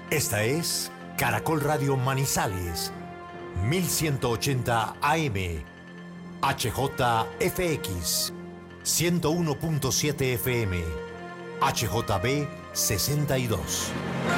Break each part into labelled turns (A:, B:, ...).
A: Esta es Caracol Radio Manizales, 1180 AM, HJFX, 101.7 FM, HJB 62.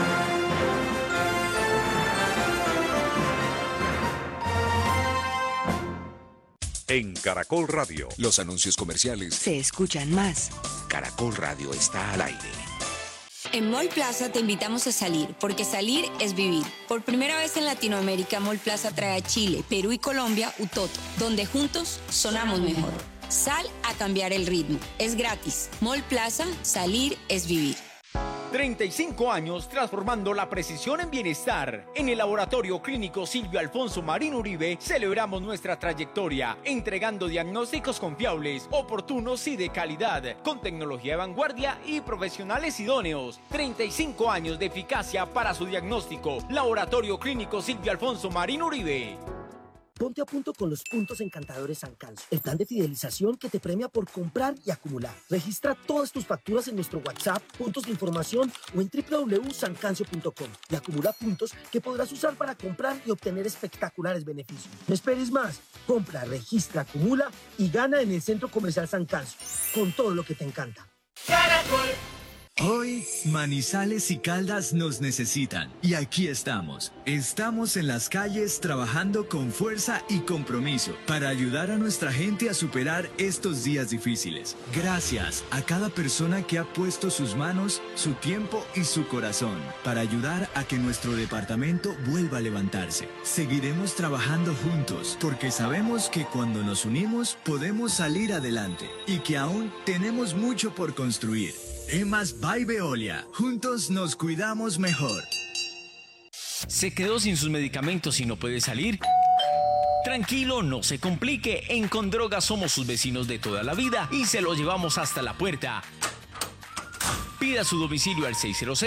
B: En Caracol Radio,
C: los anuncios comerciales
D: se escuchan más.
C: Caracol Radio está al aire.
E: En Mall Plaza te invitamos a salir, porque salir es vivir. Por primera vez en Latinoamérica, Mall Plaza trae a Chile, Perú y Colombia Utoto, donde juntos sonamos mejor. Sal a cambiar el ritmo. Es gratis. Mall Plaza, salir es vivir.
F: 35 años transformando la precisión en bienestar. En el Laboratorio Clínico Silvio Alfonso Marín Uribe celebramos nuestra trayectoria, entregando diagnósticos confiables, oportunos y de calidad, con tecnología de vanguardia y profesionales idóneos. 35 años de eficacia para su diagnóstico. Laboratorio Clínico Silvio Alfonso Marín Uribe.
G: Ponte a punto con los puntos encantadores Sancanso, el plan de fidelización que te premia por comprar y acumular. Registra todas tus facturas en nuestro WhatsApp, puntos de información o en www.sancancio.com y acumula puntos que podrás usar para comprar y obtener espectaculares beneficios. No esperes más. Compra, registra, acumula y gana en el Centro Comercial Sancanso, con todo lo que te encanta.
H: ¡Caracol! Hoy, Manizales y Caldas nos necesitan. Y aquí estamos. Estamos en las calles trabajando con fuerza y compromiso para ayudar a nuestra gente a superar estos días difíciles. Gracias a cada persona que ha puesto sus manos, su tiempo y su corazón para ayudar a que nuestro departamento vuelva a levantarse. Seguiremos trabajando juntos porque sabemos que cuando nos unimos podemos salir adelante y que aún tenemos mucho por construir. EMAS by Veolia. Juntos nos cuidamos mejor.
I: ¿Se quedó sin sus medicamentos y no puede salir? Tranquilo, no se complique. En Condroga somos sus vecinos de toda la vida y se lo llevamos hasta la puerta. Pida su domicilio al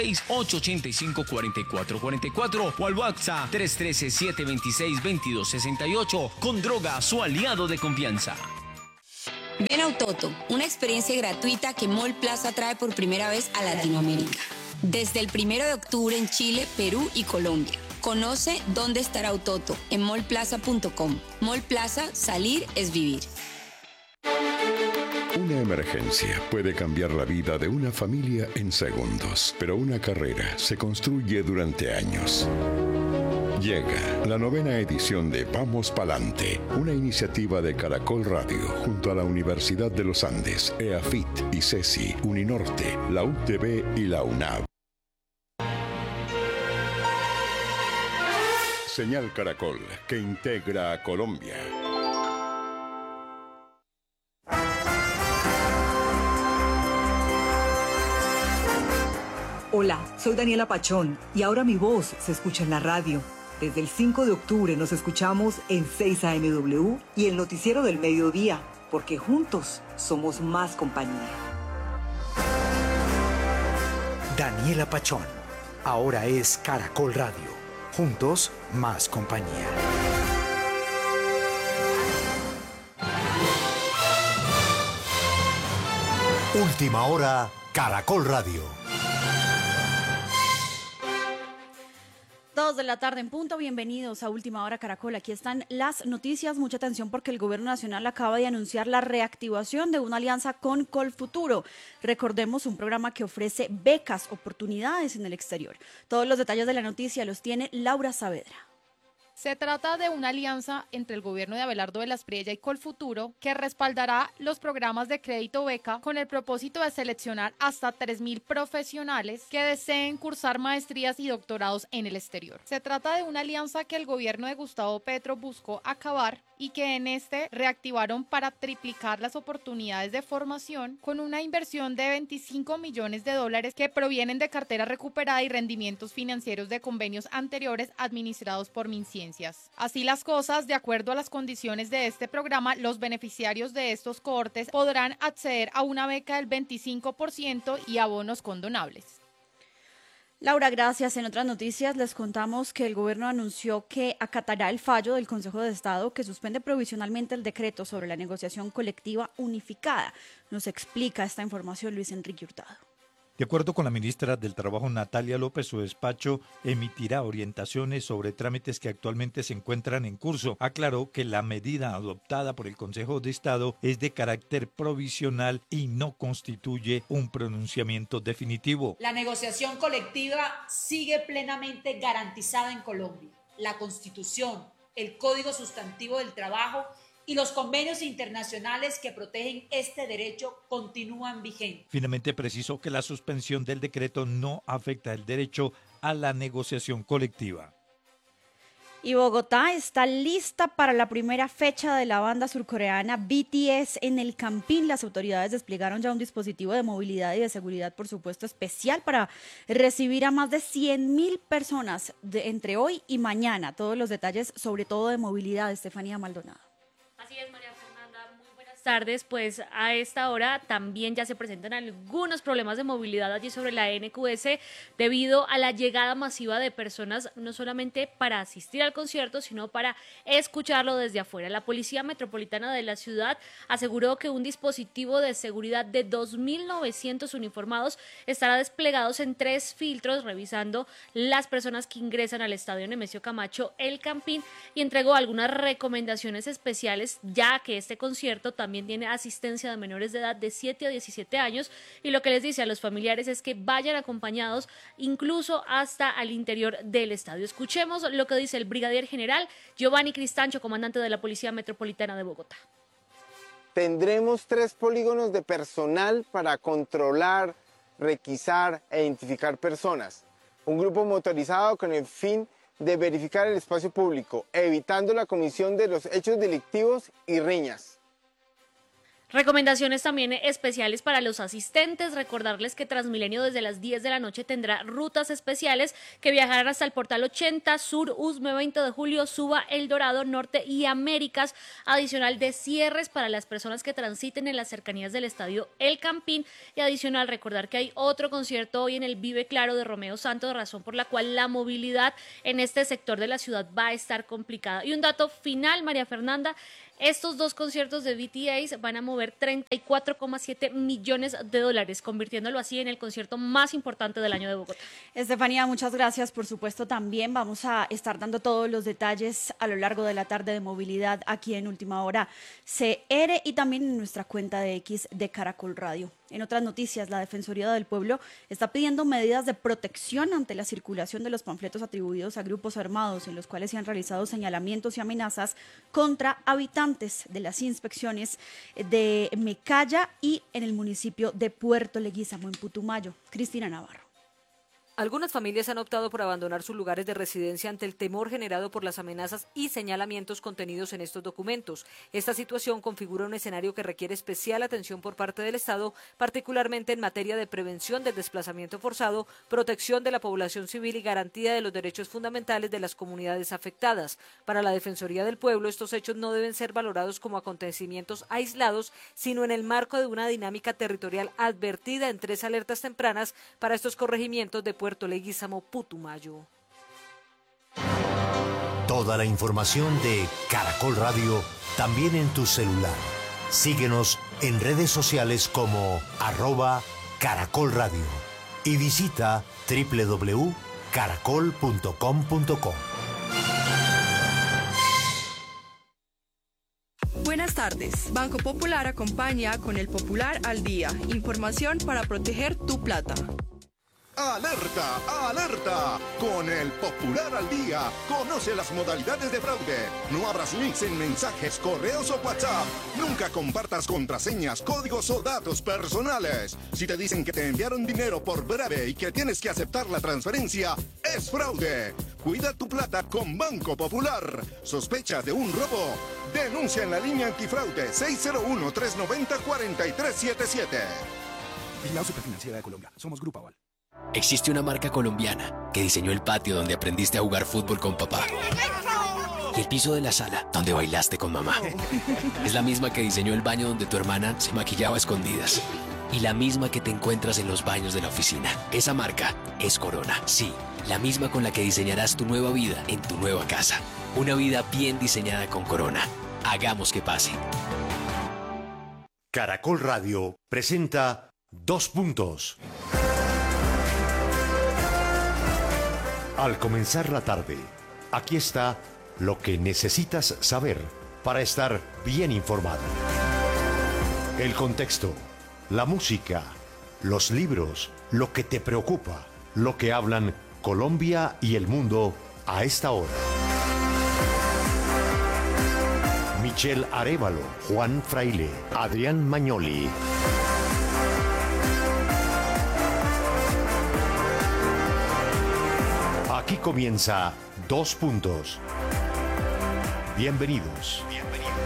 I: 606-885-4444 o al WhatsApp 313-726-2268. Condroga, su aliado de confianza.
E: Ven a Utoto, una experiencia gratuita que Mall Plaza trae por primera vez a Latinoamérica. Desde el 1 de octubre en Chile, Perú y Colombia. Conoce dónde estará Utoto en mallplaza.com. Mall Plaza, salir es vivir.
J: Una emergencia puede cambiar la vida de una familia en segundos, pero una carrera se construye durante años. Llega la 9ª edición de Vamos Pa'lante, una iniciativa de Caracol Radio junto a la Universidad de los Andes, EAFIT, ICESI, Uninorte, la UTB y la UNAV. Señal Caracol, que integra a Colombia.
D: Hola, soy Daniela Pachón y ahora mi voz se escucha en la radio. Desde el 5 de octubre nos escuchamos en 6 AMW y el Noticiero del Mediodía, porque juntos somos más compañía.
K: Daniela Pachón, ahora es Caracol Radio. Juntos, más compañía.
A: Última hora, Caracol Radio.
L: 2 de la tarde en punto, bienvenidos a Última Hora Caracol. Aquí están las noticias, mucha atención porque el gobierno nacional acaba de anunciar la reactivación de una alianza con Colfuturo. Recordemos, un programa que ofrece becas, oportunidades en el exterior. Todos los detalles de la noticia los tiene Laura Saavedra.
M: Se trata de una alianza entre el gobierno de Abelardo de la Espriella y Colfuturo que respaldará los programas de crédito beca con el propósito de seleccionar hasta 3.000 profesionales que deseen cursar maestrías y doctorados en el exterior. Se trata de una alianza que el gobierno de Gustavo Petro buscó acabar y que en este reactivaron para triplicar las oportunidades de formación con una inversión de $25 millones que provienen de cartera recuperada y rendimientos financieros de convenios anteriores administrados por MinCiencias. Así las cosas, de acuerdo a las condiciones de este programa, los beneficiarios de estos cohortes podrán acceder a una beca del 25% y a bonos condonables.
L: Laura, gracias. En otras noticias les contamos que el gobierno anunció que acatará el fallo del Consejo de Estado que suspende provisionalmente el decreto sobre la negociación colectiva unificada. Nos explica esta información Luis Enrique Hurtado.
N: De acuerdo con la ministra del Trabajo Natalia López, su despacho emitirá orientaciones sobre trámites que actualmente se encuentran en curso. Aclaró que la medida adoptada por el Consejo de Estado es de carácter provisional y no constituye un pronunciamiento definitivo.
O: La negociación colectiva sigue plenamente garantizada en Colombia. La Constitución, el Código Sustantivo del Trabajo y los convenios internacionales que protegen este derecho continúan vigentes.
N: Finalmente precisó que la suspensión del decreto no afecta el derecho a la negociación colectiva.
L: Y Bogotá está lista para la primera fecha de la banda surcoreana BTS en el Campín. Las autoridades desplegaron ya un dispositivo de movilidad y de seguridad, por supuesto, especial para recibir a más de 100.000 personas entre hoy y mañana. Todos los detalles, sobre todo de movilidad, Estefanía Maldonado.
P: Así es, María Fernanda, muy buenas tardes. Pues a esta hora también ya se presentan algunos problemas de movilidad allí sobre la NQS debido a la llegada masiva de personas, no solamente para asistir al concierto, sino para escucharlo desde afuera. La Policía Metropolitana de la ciudad aseguró que un dispositivo de seguridad de 2.900 uniformados estará desplegados en 3 filtros, revisando las personas que ingresan al estadio Nemesio Camacho, El Campín, y entregó algunas recomendaciones especiales, ya que este concierto también tiene asistencia de menores de edad de 7 a 17 años, y lo que les dice a los familiares es que vayan acompañados incluso hasta al interior del estadio. Escuchemos lo que dice el brigadier general Giovanni Cristancho, comandante de la Policía Metropolitana de Bogotá.
Q: Tendremos 3 polígonos de personal para controlar, requisar e identificar personas. Un grupo motorizado con el fin de verificar el espacio público, evitando la comisión de los hechos delictivos y riñas.
P: Recomendaciones también especiales para los asistentes. Recordarles que Transmilenio desde las 10 de la noche tendrá rutas especiales que viajarán hasta el Portal 80, Sur, Usme, 20 de Julio, Suba, El Dorado, Norte y Américas. Adicional de cierres para las personas que transiten en las cercanías del estadio El Campín. Y adicional, recordar que hay otro concierto hoy en el Vive Claro de Romeo Santos, razón por la cual la movilidad en este sector de la ciudad va a estar complicada. Y un dato final, María Fernanda: estos 2 conciertos de BTS van a mover 34,7 millones de dólares, convirtiéndolo así en el concierto más importante del año de Bogotá.
L: Estefanía, muchas gracias. Por supuesto, también vamos a estar dando todos los detalles a lo largo de la tarde de movilidad aquí en Última Hora CR y también en nuestra cuenta de X de Caracol Radio. En otras noticias, la Defensoría del Pueblo está pidiendo medidas de protección ante la circulación de los panfletos atribuidos a grupos armados en los cuales se han realizado señalamientos y amenazas contra habitantes de las inspecciones de Mecaya y en el municipio de Puerto Leguízamo, en Putumayo. Cristina Navarro.
R: Algunas familias han optado por abandonar sus lugares de residencia ante el temor generado por las amenazas y señalamientos contenidos en estos documentos. Esta situación configura un escenario que requiere especial atención por parte del Estado, particularmente en materia de prevención del desplazamiento forzado, protección de la población civil y garantía de los derechos fundamentales de las comunidades afectadas. Para la Defensoría del Pueblo, estos hechos no deben ser valorados como acontecimientos aislados, sino en el marco de una dinámica territorial advertida en 3 alertas tempranas para estos corregimientos de Puerto Leguízamo, Putumayo.
A: Toda la información de Caracol Radio también en tu celular. Síguenos en redes sociales como @Caracol Radio y visita www.caracol.com.co.
S: Buenas tardes. Banco Popular acompaña con el Popular al Día. Información para proteger tu plata.
T: ¡Alerta! ¡Alerta! Con el Popular al Día, conoce las modalidades de fraude. No abras links en mensajes, correos o WhatsApp. Nunca compartas contraseñas, códigos o datos personales. Si te dicen que te enviaron dinero por breve y que tienes que aceptar la transferencia, es fraude. Cuida tu plata con Banco Popular. ¿Sospechas de un robo? Denuncia en la línea antifraude 601-390-4377.
U: Vigilado Superfinanciera de Colombia. Somos Grupo Aval.
V: Existe una marca colombiana que diseñó el patio donde aprendiste a jugar fútbol con papá y el piso de la sala donde bailaste con mamá. Es la misma que diseñó el baño donde tu hermana se maquillaba a escondidas y la misma que te encuentras en los baños de la oficina. Esa marca es Corona. Sí, la misma con la que diseñarás tu nueva vida en tu nueva casa. Una vida bien diseñada con Corona. Hagamos que pase.
A: Caracol Radio presenta 2 puntos. Al comenzar la tarde, aquí está lo que necesitas saber para estar bien informado. El contexto, la música, los libros, lo que te preocupa, lo que hablan Colombia y el mundo a esta hora. Michelle Arévalo, Juan Fraile, Adrián Magnoli. Aquí comienza 2 puntos. Bienvenidos.